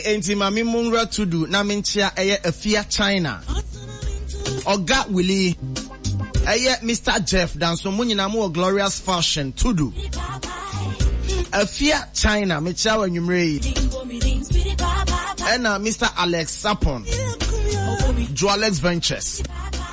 enti mami munra tudu na menchia eye Afia China Oga Willie eye Mr. Jeff danso munyina mu Glorious Fashion tudu Afia China mechia wa nyumre ena Mr. Alex Sapon Joalex Ventures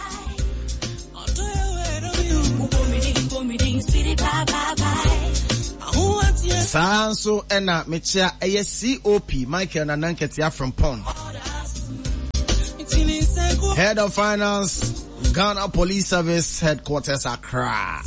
Sanso ena mechia eye COP Michael Nananketia from Pond Head of Finance Ghana Police Service Headquarters Accra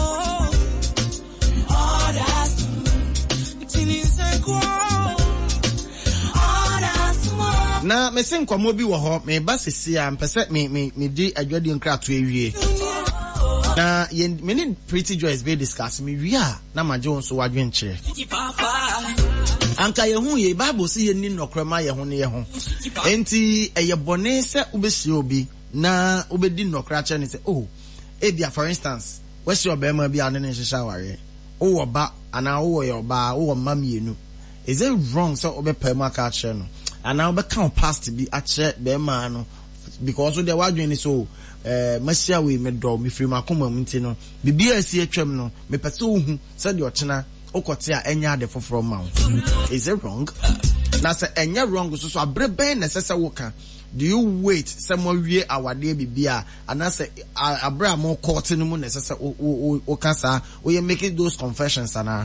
na mesen kwamo bi wo ho me ba sesia mpese me di adwadi nkrato ewie na me need Pretty Joyce be discuss me wia na maje won so wadwe nkyere anka ye hu ye Bible si ye ni nokrama ye ho ne ye ho enti eye bone se ubesi obi na ubedi nokra che ne se oh ebia for instance what's your bema bi ane ne hihya ware wo ba ana wo yo ba wo mamienu is it wrong so obepa ma ka che no ana obeka past bi a che bema no because so the wadwe ni so masia we me do me free makoma mti no bibia asi atwam no me pese ohu se de ochena okote a enya de foforo ma is it wrong na se enya wrong so abrebe na sese woka do you wait someone wie awade bibia ana se abra mo court no mu na sese o kasa o ye making those confessions ana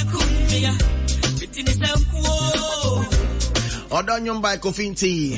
odonyum by Kofinti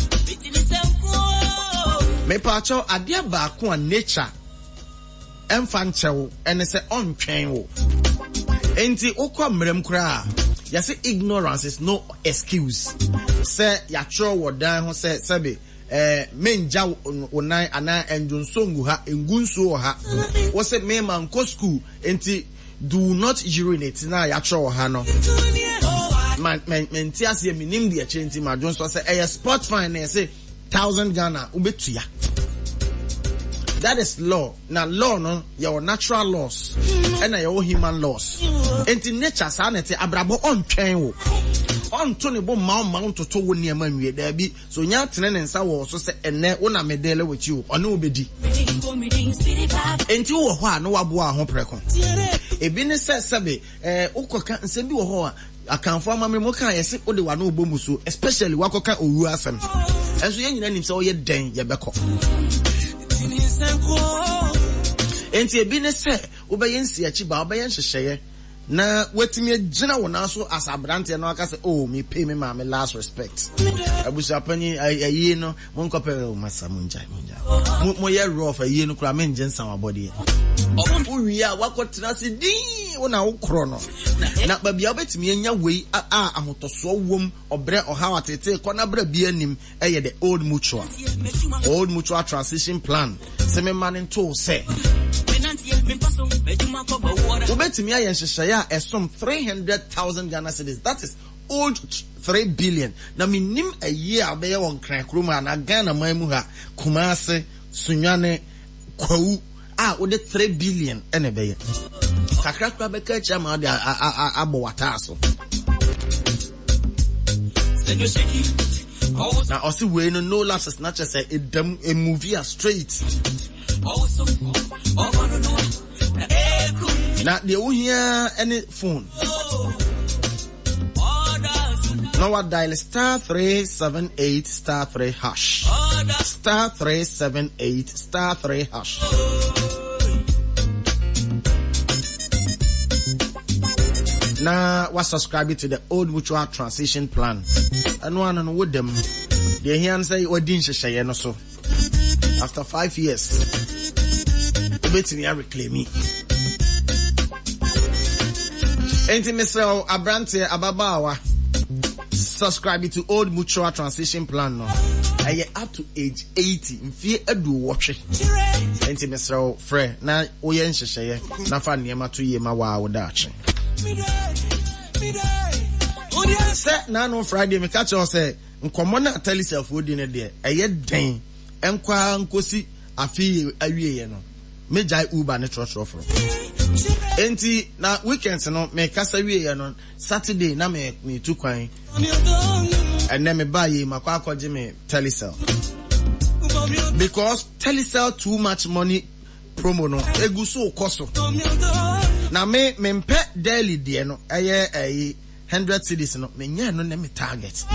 me pacho adia ba ko a nature emfa nchewo ene se ontwen wo enti ukwa mrem kra ya say ignorance is no excuse say ya tro wodan ho say sebe menja onan ana enjonsongu ha engunso ha wo say me man ko school enti do not urinate na ya tro ha no man ti ase minim de enti ma jonso say sport fine say 1,000 Ghana ubetuya. That is law. Now law no your natural laws and your human laws. Enti nature sanete abrabo ontwen wo. Onto ne bo mount to wo niam anwie da bi so nya tene ne nsa wo so se ene wo na medele with you ono obedi. Enti wo ho a no wabo a ho preko. Ebi ne se sebe ukoka nsem bi wo ho a akanfo amame mo kan yesi ode wa no obomu so especially wakoka owu asem. Enso ye nyina nim se wo ye den ye beko. Enti ebi ne se obeye nsi achi ba obeye nhyehyeye na wetimi agina wona so asabrante na aka se oh me pay me ma me last respect abusa pani ayi no mon ko pe masa munja mo ye rough ayi no kura me nje nsan abode wi a wakotena se din wona wo kro no na ba bia obetimi anya wei a ahotoso wom obre oha atete ko na bra bia nim eye the old mutual transition plan se me man to say Ubetimi aye nhyehyeye a some 300,000 Ghana cedis. That is old 3 billion. Na minim a year abeye won kran kroma na Ghana man mu ha Kumase Sunyane Kwawu ode 3 billion ene beye. Kakra kwa beka chama de abo wataso. Na osi we no lapses not just say a movie straight. Now the here any phone. Now what dial *378 *3 hash. *378 *3 hash. Now what subscribe to the old mutual transition plan. And one and with them. They here and say what didn't say no so. After 5 years. Betting I reclaim me. Enti Mr. Abrante Ababawa subscribe to old mutual transition plan no. Aye up to age 80 mfie edu watch. Enti Mr. Fre na oye nhyehyeye na fa niema to yema wa wodache. Say na no Friday me catch us say nkomo na tell yourself odi ne de aye den enkwa nkosi afi awie no. Mejai Uber ne trotro from. Enti na weekends no me kasa wie no Saturday na me tu kwan. and then me buy ye makwa kwaji me Telecel. Because Telecel too much money promo no eguso koso. Na me pay daily dear no 100 cedis no me nya no na me target.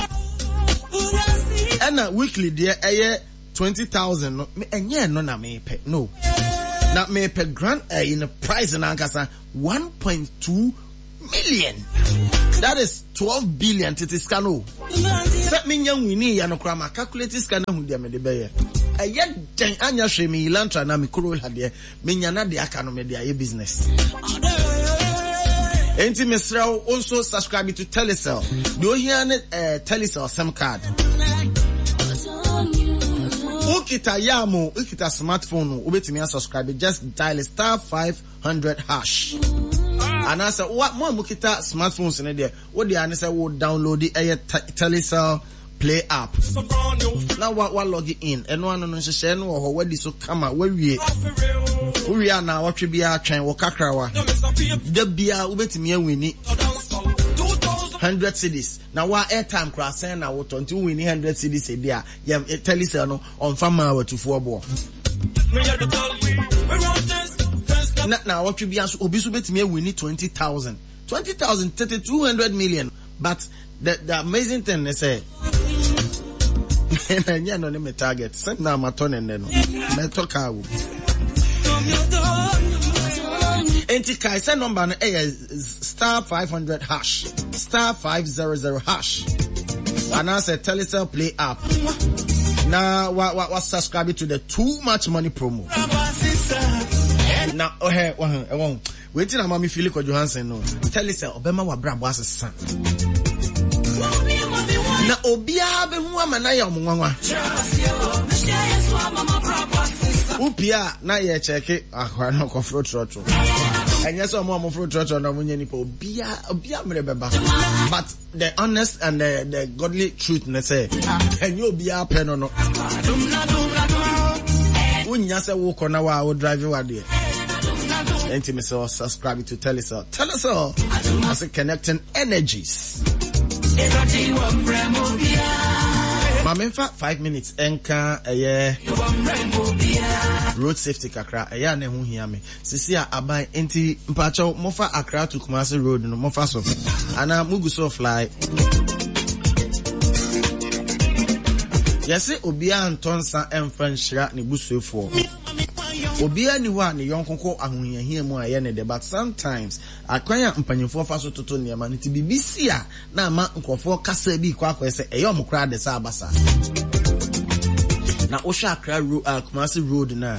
And weekly dear 20,000 no me nya no na me pay no. Na me pay grant in a price na ankasa 1.2 million. That is 12 billion titiskano. Set me young winnie ya no krama calculate scanner hu dia me de be ye. Yet den anya hwe me lantra na me kuro hade me nya na de aka no me de business. Enti mesraw also subscribe to Telecel. Do hear Telecel SIM card. Ukita yamo, ukita smartphone, ubetimi subscribe, just dial *500#. And I said, what more mukita smartphones in there? What the answer will download the Telecel Play app. Now what log in? And one on share no or where this will come out where we are now. What should be our train or kakrawa? The beer ubetimi winnie 100 cedis. Now what airtime cross and I want to win 100 cedis a day. Yeah, Telecel no on farmer to 4 ball. Now what should be as obisubet me we need 20,000. 20,000 200 million. But the amazing thing they say yeah, no me target. Send now my turn and then me talk out. Enti kai say number no *500#, *500#. And I say Telecel Play app. Now what subscribe to the too much money promo. Now wait till Mama Philip Johansson no. Telecel obema wa bra boss san. Na obia be hu amana ya omwanwa. Upia na ye check akwa no ko fruit trotro. Enye so mo fruit trotro na munye ni po obia mere beba. But the honest and the godly truth na say enye obia pe no no. Unya se wo kona wa wo drive wa de. Intimacy subscribe to Telecel. Telecel as connecting energies. Mamenfa 5 minutes enka road safety kakra ne hu hia me sisi a aban enti mpacho mofa Accra to Kumasi road no mofa so ana mugu so fly yesi obia antonsa emfanhira ne busuefo obia ni wa ne yonkonko ahoyahia mu aye ne de but sometimes akwanya mpanyefo fa so toto ne ma ne ti BBC a na ama nkofo kasa bi kwa se eyom kra de sa abasa na Osha Accra Kumasi road na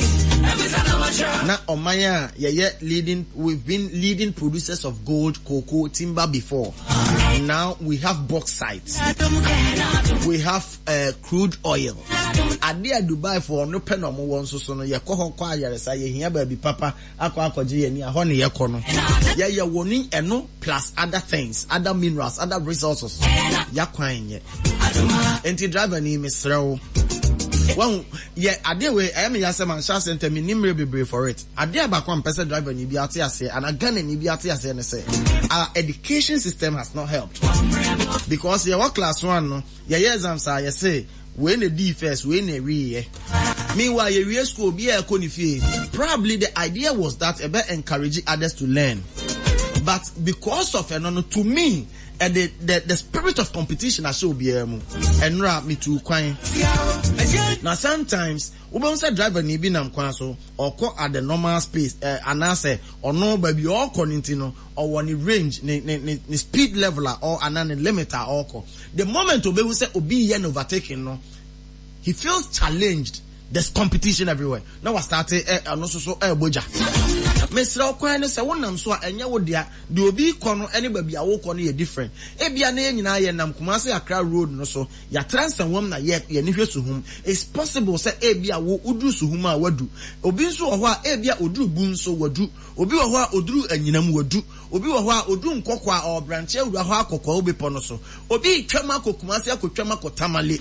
Omaya we've been leading producers of gold, cocoa, timber before. Now we have bauxite. We have crude oil. Adia Dubai for no pen or more so no ye ko kwa yare sa ye hia ba bi papa akwa akwaje ye ni a ho ne ye ko no ye woni eno plus other things, other minerals, other resources ya kwan ye enti driver ni mesrew. Well, yeah, I am Yasam and Shah Center, me nimre for it. I dare back one person driver ni biati ase, and again ni biati ase and say, our education system has not helped. Because your class one, no, your exams are, you say, when the D first, when the re. Meanwhile, your real school be a conife. Probably the idea was that about encouraging others to learn. But because of to me, and the spirit of competition I show be and rap me to kwine. Now sometimes we don't say driver ni bi nam kwan so or call at the normal space and I say or no baby or continue or one range ni speed leveler or an limiter or call. The moment we say obi yen overtaking no, he feels challenged. There's competition everywhere. Now I started no so boja. Mesra okwan say wonam so enya wo dia de obi kono anybody awo kono ye different. Ebia na nyina ye nam Kumasi Accra road no so ya transfer wom na ye ni hwesuhum. It's possible say ebia wo udru suhum a wadu. Obi nso wo ho a ebia odru bu nso wadu. Obi wo ho a odru anyinam wadu. Obi wo ho a odru nkokwa or branch ewura ho akokwa obepo no so. Obi twam akokkumasi akotwam akotamale.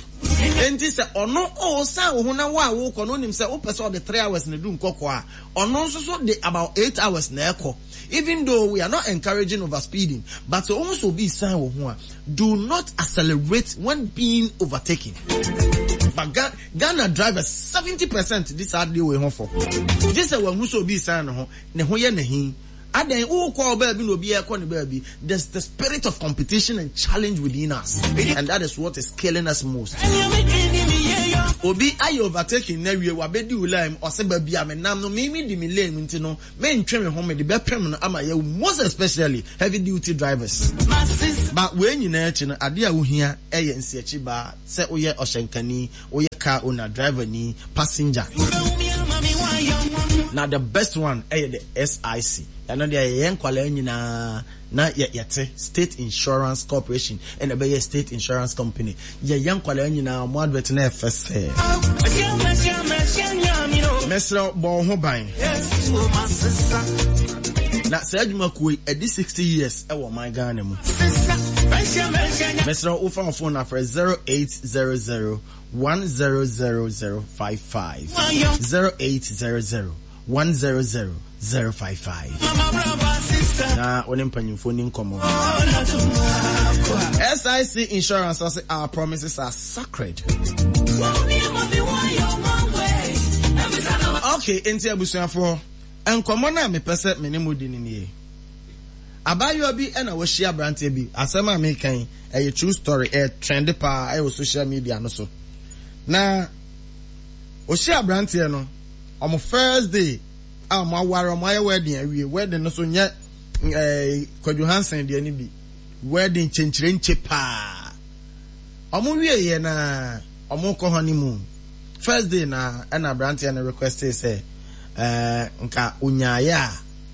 And this ono oh sa wo na wa wo ko no nim say o person the 3 hours na do nkoko a ono so the about 8 hours na ekọ. Even though we are not encouraging overspeeding, but to also be sign wo ho a do not accelerate when being overtaken. But Ghana drivers 70% this hardly way home for. This is when who so be sign ho ne ho ye ne hin. Aden who call baby no be ekọ baby. There's the spirit of competition and challenge within us, and that is what is killing us most. Obi aye overtaking na wie wa bedi ulam o se baby amenam no me di me lane nti no me ntwe me home de be prem no ama ye most especially heavy duty drivers. But when you na echi no ade a wo hia eye nsiachi ba se oye oshenkani oye car owner driver ni passenger. Now the best one the SIC. And now the young nyina na yete State Insurance Corporation and a state insurance company. Ye young nyina mo advert na first fair. Mesro bon ho ban. Na say adwuma koi edi 60 years e wo my Ghana mu. Mesro offer phone na for 0800 100055 0800 100055. Na onim panyimfo ni nkomo. SIC Insurance say our promises are sacred. Okay, enti abusuafo enkomo na me pese me ne modi ni nie. Abayo bi na wo hia brante bi asema me kan a true story trend pa social media no so. Na o hia brante no on first day am aware my wedding no so nya Kwadwo Hansen de ani bi wedding chenchire pa omo wie ye na omo ko honeymoon first day na na brante na request say nka unyaya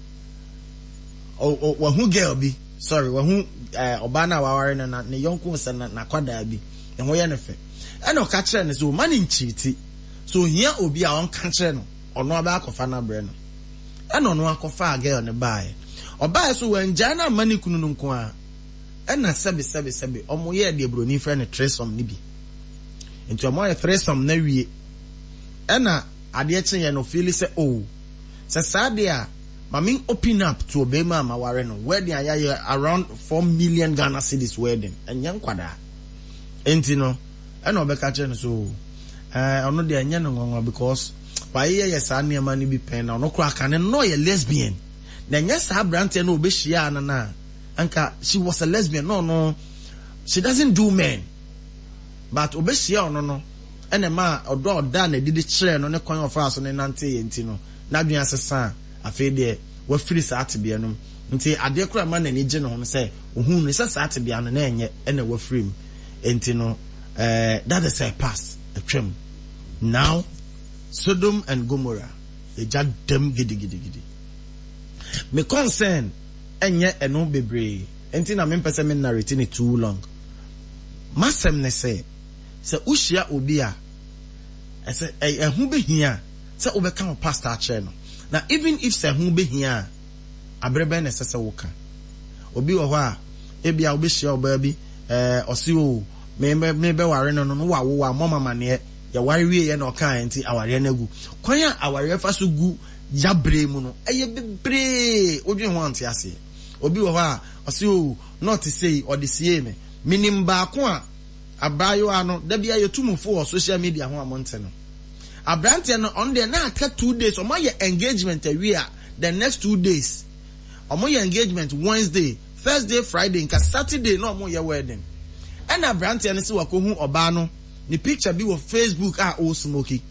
o wahu girl bi sorry wahu oba na waware na ne yonko se na kwada bi e ho ye ne fe e no ka kire ne so mani nchiti so hia obi a on ka kire no ono aba akofa na bre no e no no akofa girl ne bae oba so wanja na mani kunu no nko a e na sebe omo ye de broni frɛ ne tresom ni bi enti omo ye tresom na wie e na ade kyenye no feel say oh se sade a mami open up to obema maware no wedding aya around 4 million Ghana cedis wedding enya nkwada enti no e na obeka kye no so ono de enya no ngonwa because why ye sa na ma ni bi pen na ono kra ka ne no ye lesbian na nya sa brante na obehia na anka she was a lesbian no she doesn't do men but obehia ono no ene ma odo da na didi kire no ne kwan ofa so ne nante ye enti no na dwan asesa afi de wa free sa atebia no nti ade kura ma na ni je no ho se ohun ne sa atebia no na enye ene wa free enti no that is a past a trim now Sodom and Gomorrah they just them gidi me concern enye eno bebre enti na me pese me narrate ni too long masem ne say se ushia obi a ese ehu behia se obeka o pastor che no na even if se hu behia abrebe ne sese woka obi wo ho a ebia obehia oba bi osi o me be ware no wa wo mama ne ya ware wie ye na oka enti aware na gu kwan a aware fa so gu yabre mu no eye bebre odwen ho ante ase obi wo ho a osi o not say or the same minim ba ko a abayo ano da bia yetumfo o social media ho amonte no abrante no on there na aka 2 days o my engagement we are the next 2 days o my engagement Wednesday Thursday Friday nka Saturday no mo ye wedding and abrante no se wakohu oba no ni picture bi wo Facebook o smoky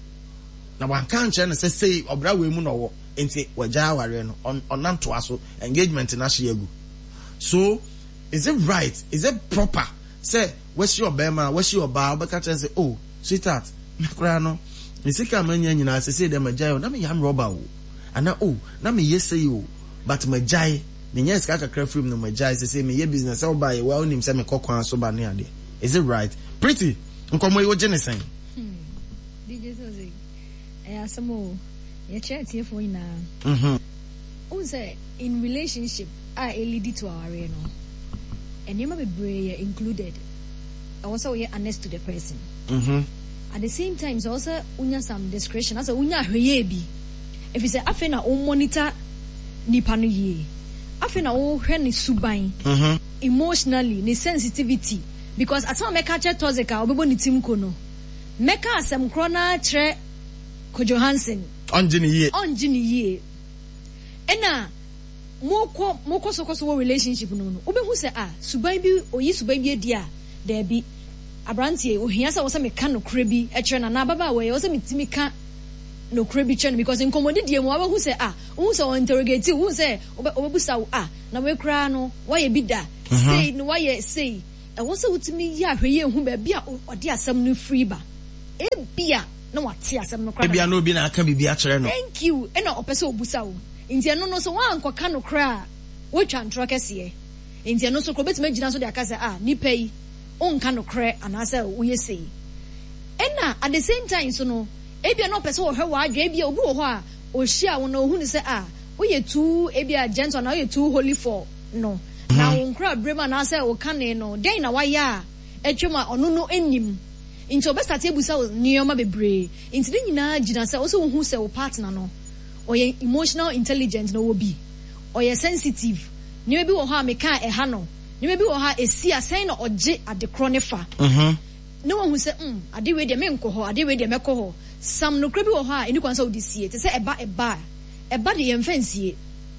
na wan kan che no say obra we mu no wo enti waja aware no on to aso engagement na hye agu so is it right, is it proper say what's your bema what's your ba obeka che say oh sweetheart me kra no nisika manya nyina say dem agya na me yam rubber o ana oh na me yesay o but magya me nya ska kakra from no magya say me ye business e buy well nim say me kokwan so ba ne ade is it right pretty nkomo e oje ne sen DJ Sozi asamo ye chat here for ina say in relationship I lead to our no and you may be included also we honest to the person. Mm-hmm. At the same time, so also unya some discretion. As a unya hweye bi. If you say afena o monitor nipa no ye. Afena o hwe ni suban. Mm-hmm. Emotionally, ni sensitivity. Because at some make catch tozeka obebo ni team kono. Meka asem krona tre ko Johansson. Onjini ye. Ena moko so relationship no. Obehu say suban bi oyi suban bi dia there be abrantie ohia say wo say meka no kra bi e kire na baba we wo say mitimi ka no kra bi kire because incommode die mo abehu say wo say on interrogate wo say obebusa na we kra no why bi da say no why say e wo say wutimi ya hweye hu ba bia ode asem no free ba e bia na wate asem no kra e bia no bi na aka bibia kire no thank you e na opese obusa wo inti no so wan kwaka no kra wo twa ntro kese inti no so ko betime gina so de aka say nipa yi onka no kra anasa wo yesi ena at the same time so no ebia no pese wo hwe wa adwa ebia obi wo ho a o hia wo na ohu ni say wo ye too ebia gentle na wo ye too holy for no na wo nkra brema na say wo kan no den na wa ya etwema ono no enim inti obe start ebusa wo nioma bebre inti de nyina gina say wo so hu say wo partner no or emotional intelligence no will be or you sensitive ni maybe wo ha meka e ha no ni maybe wo ha esi asen no oje ade kronifa no one who say ade we de me nko ho ade we de me ko ho sam no krabi wo ha eni kwansa odisie te say eba de yemfansie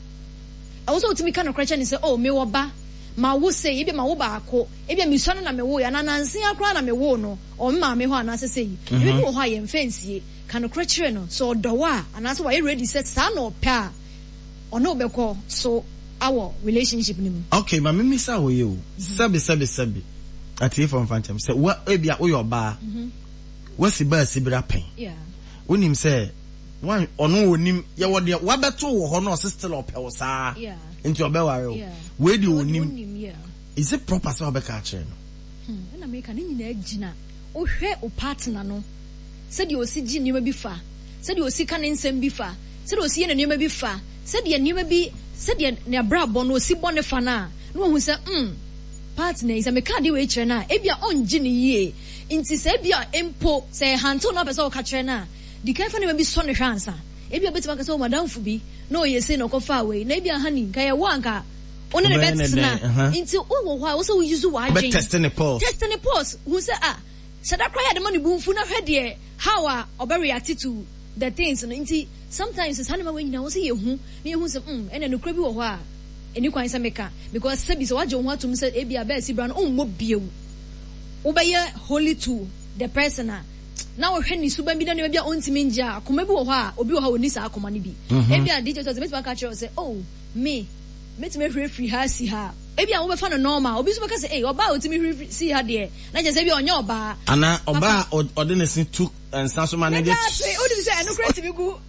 also to me kind of question say me wo ba ma wo say ebi ma wo ba ako ebi mi so na me wo ya na nanse akra na me wo no o ma me ho anase say ebi wo ha yemfansie kano crutch no so dowa anaso why ready set sa no pa ono beko so our relationship nim okay ma me sa wo ye o sabi ati from phantom say wa ebia wo your ba wasi ba sibira pen yeah wonim say one ono onim ye wo de wa beto wo ho no still ope wo sa yeah into obeware o we di onim yeah is it proper so obeka kire no na make na nyina agina o hwe o partner no said you see Jin you be far. Said you see can send be far. Said you see a name be far. Said you never be said you near Brabon or see Bonifana. No one who said, partner is a mecadi waiter now. Ebia on Ginny ye. Inti Sebia Empo say Hanton up as all Katrina. The careful may be sonny answer. Ebia better make us all madame for be. No, ye say no go far away. Maybe a honey, Kaya Wanka. Only the best now. Into why also use why testing the pulse. Testing the pulse. Who said said I cry the money boom funa head how or react to the things and sometimes it's animal when you know see you who say and then the crabby or and you can say because sabi so what you want to say ebia be si brand mobile obey holy to the person now when you suba bi na ebia ontimi nja komabi wo ha obi wo ha oni sa akoma ni bi ebia DJ to me catch say me free ha si ha ebia wo be fa no normal obi so be say oba otimi si ha de na je say bi onye oba ana oba ordination took and sanso man dey o di say no create me gu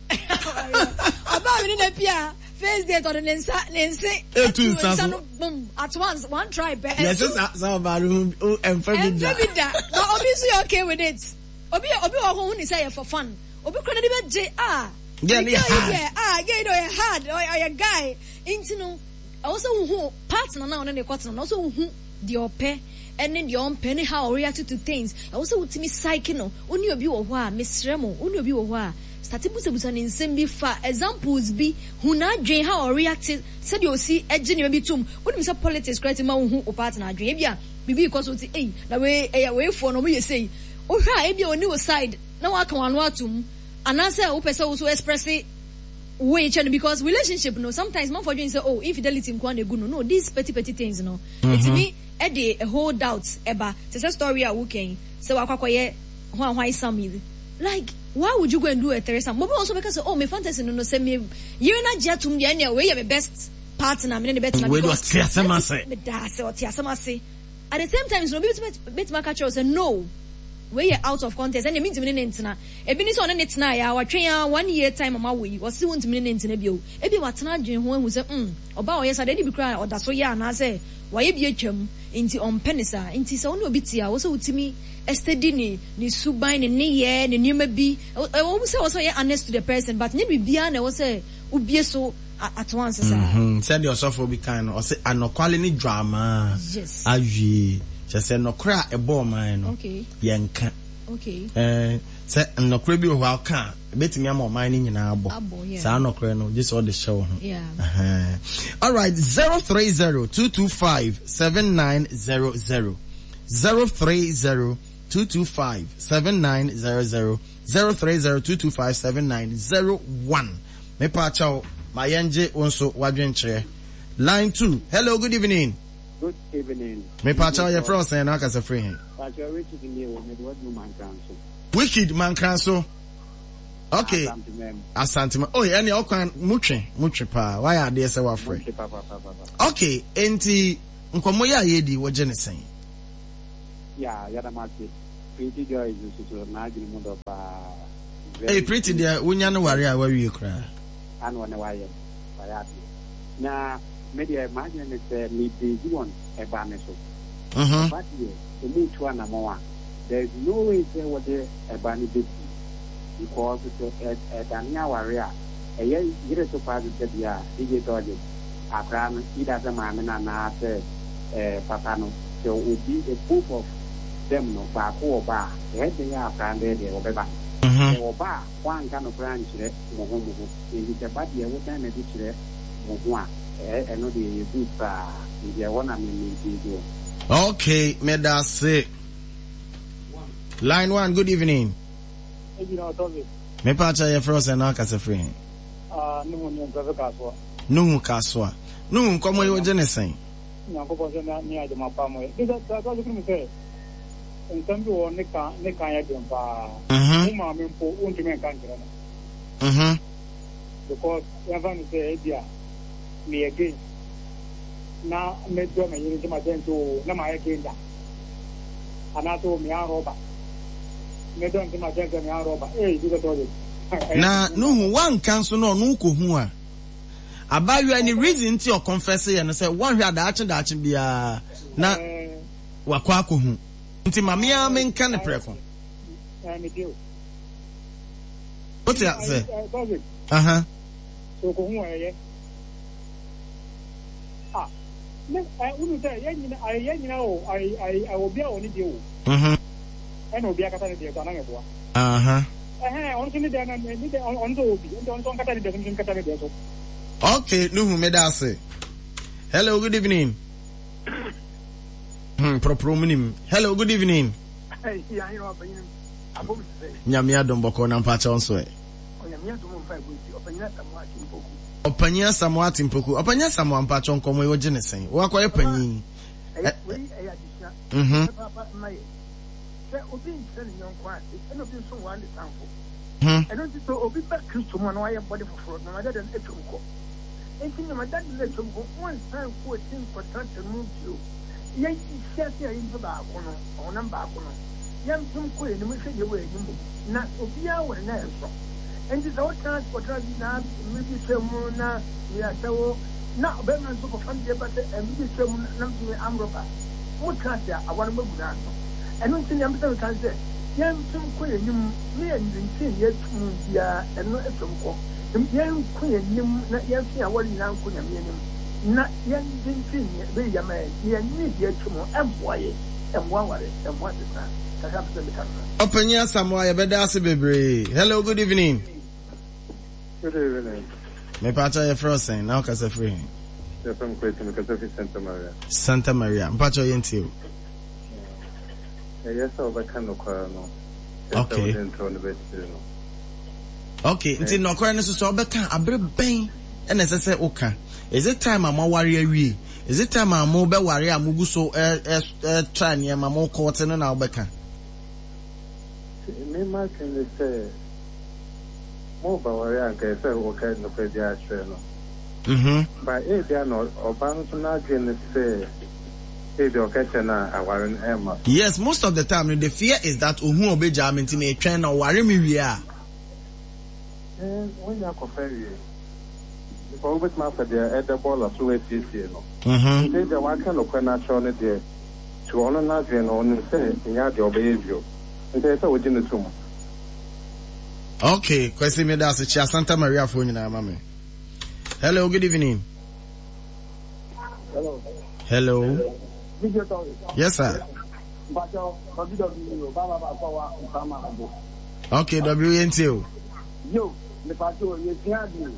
oba me na pia first day to the nensa boom at once one try best yes some about and that but obi so okay with it obi wo hu ni say for fun obi kro na dey be je hard or a guy into also who partner now on the quarter also who the ope and then the on penny how react to things also with me psyche no only obi wo ho Miss Remo only obi wo ho start busa in same be for examples be who na dwen how reacted said you see ejini be tum when say politics create ma who o partner dwen bia bibi because what na we for no we say o hwa e bia oni wo side na wa kan wanu atum anase o pese wo so express way change because relationship no sometimes man for doing say infidelity nkwan egu no these petty things no it me a whole doubt eba it's a story a weekend so akwakoye hwan some like why would you go and do a Teresa mo also because me fantasy no say me you na jatum de na we your best partner me na better because we do tiasema say me da say tiasema say at the same time no bit ma catch say no we are out of context and it means me ntina e bi ni so on ntina ya watwen ya 1 year time mama we was want me ntina bi o e bi watena adwen ho hu say oba o yesa de bi kra oda so ya na say waye bi atwam inti on penisa inti so no obi tia wo so utimi steady ni suban ni ye ni nyema bi wo say wo so ya honest to the person but ni bibia na wo say ubie so at once say said yourself will be kind or say anokwale ni drama yes awie Just say no cry a ball mine. Okay. Yanka. Okay. Say no cry be while can. Bet me I'm mining in our book. So no cry no just all the show. Yeah. All right. 030-225-7900. 030-225-7900. 030-225-7901. Me pa chao. My NJ also wadwenche. Line 2. Hello, good evening. Good evening. Me pa chao your friend say na ka say free him. Wicked man cancel. Okay. Asante. Oh, any okwan mutwe pa. Why are they say wa free? Okay, enti nkomo ya yedi wo je ne sen. Yeah, yada mati. Pretty joy is so na agini mundo pa. Hey, pretty there wonya no ware a wawie kra. Anu ne waye. Na media imagine say me dey one e ba me so. But here, the me to na mo a. There is no way say what the e ba ni be because it's a dania warrior. A year to pass the dia, DJ Dodge. Abraham, he doesn't mind na say Papano. So will be a proof of them no back or bar. Head they are branded or beba. Or bar, one kind of branch, Mohomo. In the body, what time I did Mohua. And no the good bar. If you want to mean, okay, made us say. Line 1, good evening. Me pacha your frost and aka se free. No kaswa. No komo yo jenesen. Nyankopo se na ni ajuma pa mo. Ida ta to lukumi se. Ntambi wo ne kan ya dem pa. Ma me po unti me kan kira. Because even say dia me again. Na me do me yin jima den to na ma again da. Ana to me aroba. Me don jima den me aroba. Diga to na no one cancel no ko hu a about you any reason to your confess and say one hwe adache bia na wakwa ko hu nti mame a men kan ne preko what you say so ko hu eye me unu say yanyina o ai obi a oni de o e no obi akata ne de ko na ngebo on kini de na ni de on do obi on kata ne de kata ne de so. Okay, no me da say. Hello, good evening. Hello, good evening. Nyamia domboko na mpacha onso e. Opanya Samuati Mpoku. Opanya Samuati mpacha onkomo e oje ne sen. Wo akoye panyin. I don't think so. Obi back to man, why body for no other than a chunko. Anything my dad let him go one time for a thing for touch and move you. Yet, he says here in the back on a back on. Young Chunko and we say away. Not Obia or an answer. And this all time for now, maybe Semona, we are so not Berman super fun, but and maybe some nothing Amroba. What can't I want to move down? I don't think I'm so can't say. Young Chunko and you may have been yet and not a Chunko. Young Queen, not young king, I want now Queen, not young Jinkin, be a man, young media tomorrow, and why, and what is that? That happens in the country. Open your Samoa, Bedasi Baby. Hello, good evening. Good evening. Me pacha your frozen, now Casa Free. You're from Queen because of Santa Maria. Santa Maria, Pacha Yentio. Yes, I can no. Okay. Okay, until no current so better, a brain, and as I say, okay. Is it time I'm a warrior? Is it time I'm mobile warrior? Muguso, try near my more court and an albeka? Me, my can say, mobile warrior, I say, okay, no, they are true. But if they are not, or bound to not say, yes, most of the time the fear is that who obey German in a train or worry me we are. When you are comparing, if I always master the other ball of two ATC, they the one kind of natural there to honor Nigerian on say in your behavior. And there's a within the tomb. Okay, question me that's a Santa Maria for you now, mammy. Hello, good evening. Hello. Hello. Yes, sir. Okay, WNTO. Yo, the party you can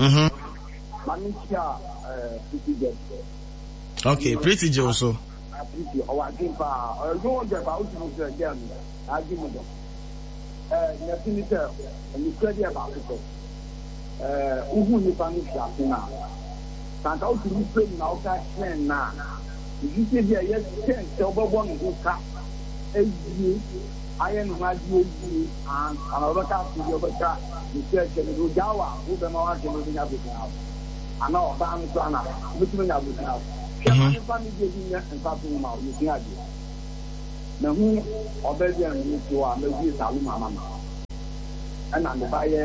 okay, pretty Joe so. I think I don't get about to again. I give you nothing to tell, and you credit about it. Who you find now? Can't out to be playing outside now. If you say, yes, 10, so one who cut I am my duty and another cat to the other cat. You said, you Jawa, who the more can moving everything out. I know, Bam Sana, looking everything out. Family getting and talking about you can do. Now, who obedient you to our maybe Saluma. And I'm the buyer,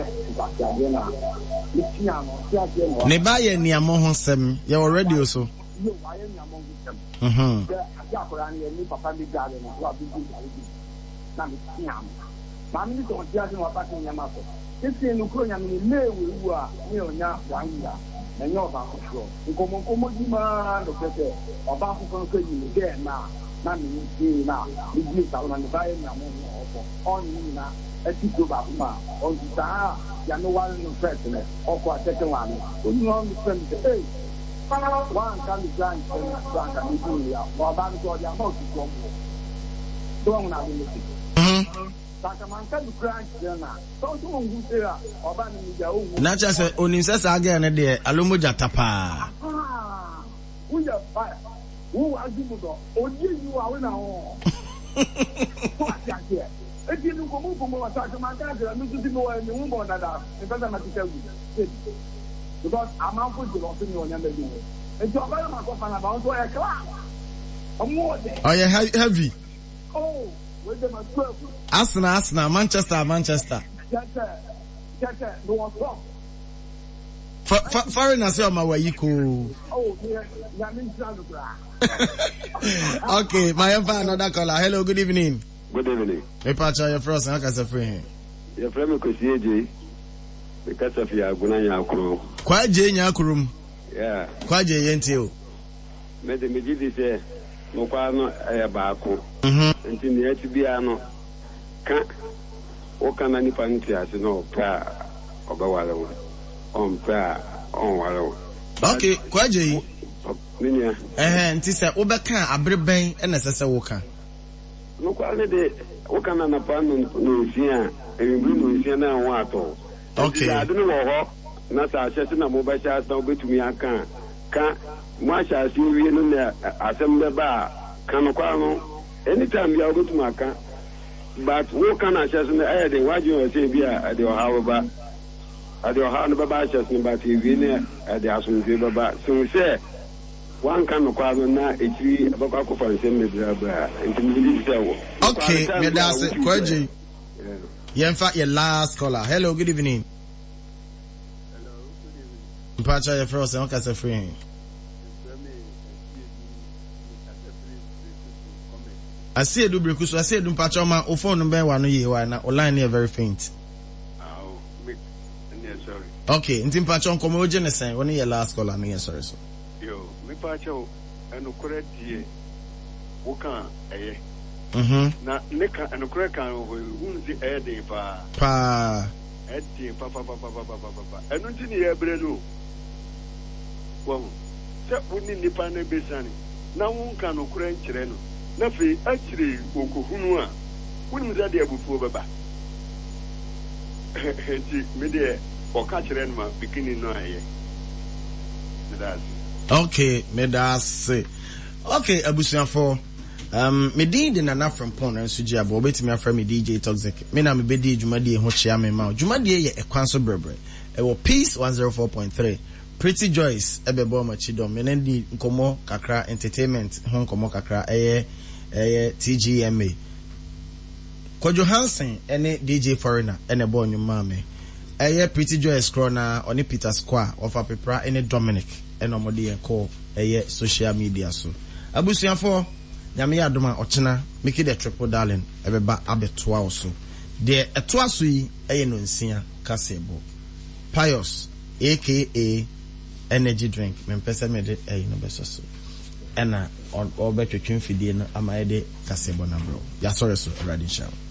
Nebaye ni among them, you already also. You are among them. Papa garden, what you do. Mammy don't judge what passing your mouth. If you look on me, who are near now 1 year, and you're about to show. You come on, demand the pressure about to go there now. Mammy, now, you give Salman the buyer on me now. As you go back, on the star, you are no one in the president, or for a second one. When you want to spend the day, one can be blind and drunk and do ya, or about to go down to go. Don't have anything. Sakamanka to crash, Jana. Don't you want to say, or banning your own. Not just only says again a day, Alumuja Tapa. We are fire. Who are you? Oh, you are now. If you look over more attack, my dad, I'm going to go and you won't that. It doesn't matter to tell you. Because I'm out with the opinion on your baby. It's your brother, my son, about where I class. I'm more there. Oh, yeah, heavy. Oh, with them as well. Asna, Manchester. Yes, no one stop. Foreigners, my way, you cool. Oh, yeah, okay, my another caller. Hello, good evening. Good evening. Me pacha your first and kasa free. Your friend ko sieje. Me kasa fi aguna nya akuro. Kwa je nya akurum. Yeah. Kwa je yenti o. Me de me gidi se mo kwa no e ba ako. Nti ne ati bia no ka o kana ni panti ase no pra obawale wo. On pra on wale wo. Okay, kwa je. Minia. Nti se obeka abreben e na sese wo ka. No kwale de o kana na pa no sia ebi no sia na ho ato. Okay. I don't know na sa asese na mo ba sha asa obetumi aka ka mo asha ase wi no na asem be ba kan kwa no anytime ya obetumi aka but wo kana asese na eh de waju o se bia de o hawo ba ade o hawo no ba asese ni ba ti wi ne de aso wi ba so se one can kwa na echi abakwa ko fanse me bra bra intimi se wo. Okay, me da se kwaje. Yemfa your last caller. Hello, good evening. Hello, good evening. Mpacha your first and okay, free. I see you do break so I see you do mpacha ma o phone number one no ye why na line here very faint. Oh, me sorry. Okay, nti mpacha on come o jenesen one your last caller no sorry so. Yo, me mpacha eno correct die. Wo kan eye. Na neka eno correct kan wo unzi ede pa. Ede pa. Eno nti ni ebre no. Wo se woni nipa na besani. Na won kan no correct kire no. Na fe akire okohunu a. Woni mza de abufuo baba. Enti me de o ka kire no ma bikini no aye. Okay, me da se. Okay, abusuafo. Me din de nana from Pon and Suji abo betimi afra me DJ Toxic. Me na me be di dwumade ho chia me ma. Dwumade ye ekwanso brebre. E wo Peace 104.3. Pretty Joyce ebebo machidom. Me ndi nkomo kakra entertainment ho nkomo kakra eye TGMA. Kojo Hansen ene DJ Foreigner ene bo nyuma me. Eye Pretty Joyce Crona oni Peter Square of Pepra ene Dominic ene omode enko eye social media so. Abusuafo nyame adoma ochena make the triple darling ebeba abetoa also de etoa so yi eye no nsia kasebo Pious aka energy drink me pese me de no beso so ɛna ɔbɛtwetwe mfidie no ama yɛde kasebɔ na bro ya sorry so already show